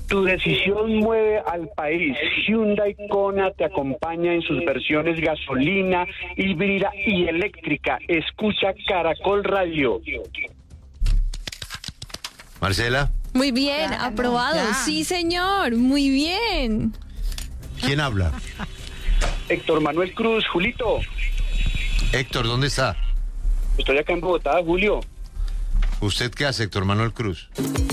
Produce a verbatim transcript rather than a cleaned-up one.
Tu decisión mueve al país. Hyundai Kona te acompaña en sus versiones gasolina, híbrida y eléctrica. Escucha Caracol Radio. Marcela. Muy bien, Ya, aprobado. ya. Sí, señor, muy bien. ¿Quién habla? Héctor Manuel Cruz, Julito. Héctor, ¿dónde está? Estoy acá en Bogotá, Julio. ¿Usted qué hace, Héctor Manuel Cruz?